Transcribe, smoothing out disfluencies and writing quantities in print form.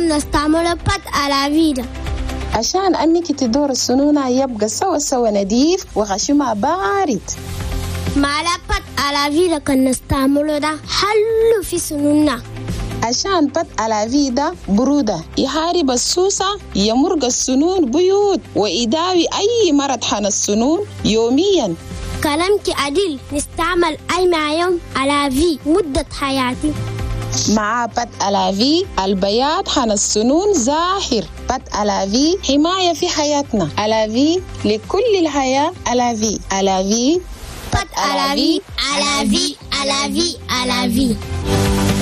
نستعمل بات على فيدا؟ عشان أنك تدور السنون يبقى سوا نظيف وغشمها بارد. ما لا بات على فيدا كان نستعمله ده حلو في سنوننا. عشان بات على فيدا برودة يحارب السوسة، يمرق السنون بيوت ويداوي أي مرض حن السنون يوميا. كلامك عديل، نستعمل أي معيوم على في مدة حياتي. مع بات ألافي البياض حن السنون زاهر. بات ألافي حماية في حياتنا. ألافي لكل الحياة. ألافي بات ألافي.